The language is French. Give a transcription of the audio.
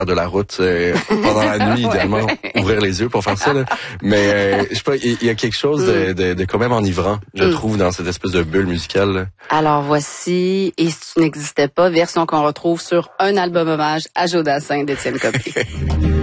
de la route pendant la nuit, idéalement, ouvrir les yeux pour faire ça. Là. Mais je sais pas, il y a quelque chose de quand même enivrant, je trouve, dans cette espèce de bulle musicale. Là. Alors voici, et si tu n'existais pas, version qu'on retrouve sur un album hommage à Joe Dassin d'Étienne Copé.